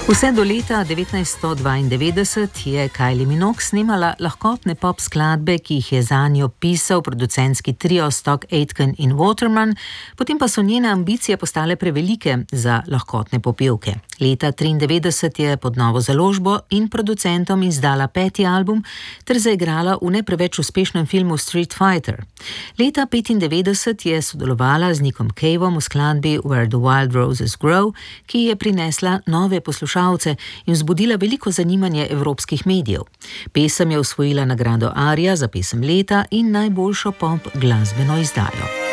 Vse do leta 1992 je Kylie Minogue snemala lahkotne pop skladbe, ki jih je zanjo pisal producentski trio Stock Aitken in Waterman, potem pa so njene ambicije postale prevelike za lahkotne popevke. Leta 1993 je pod novo založbo in producentom izdala 5. album ter zaigrala v ne preveč uspešnem filmu Street Fighter. Leta 1995 je sodelovala z Nickom Caveom v skladbi Where the Wild Roses Grow, ki je prinesla nove poslušalce in vzbudila veliko zanimanje evropskih medijev. Pesem je osvojila nagrado Aria za pesem leta in najboljšo pop glasbeno izdajo.